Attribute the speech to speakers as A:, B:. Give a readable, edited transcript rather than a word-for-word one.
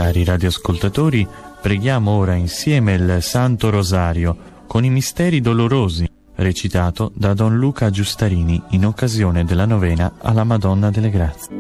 A: Cari radioascoltatori, preghiamo ora insieme il Santo Rosario con i misteri dolorosi, recitato da Don Luca Giustarini in occasione della novena alla Madonna delle Grazie.